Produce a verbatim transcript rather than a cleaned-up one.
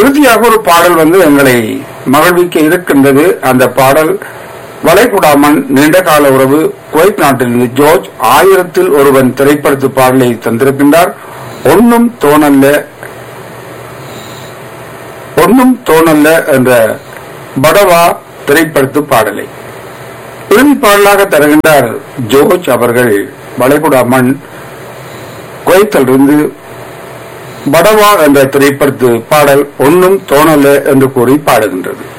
இறுதியாக ஒரு பாடல் வந்து எங்களை மகிழ்விக்க இருக்கின்றது. அந்த பாடல் வளைகுடாமன் நீண்ட கால உறவு குவைத் நாட்டிலிருந்து ஜோர்ஜ் ஆயிரத்தில் ஒருவன் திரைப்படத்து பாடலை தந்திருக்கின்றார். ஒன்னும் தோணல்ல ஒன்னும் தோணல்ல என்ற படவா திரைப்படத்து பாடலை இறுதி பாடலாக தருகின்றார் ஜோர்ஜ் அவர்கள். வளைகுடாமன் குவைத்திலிருந்து படவா என்ற திரைப்படத்து பாடல் ஒன்னும் தோணல்ல என்று கூறி பாடுகின்றது.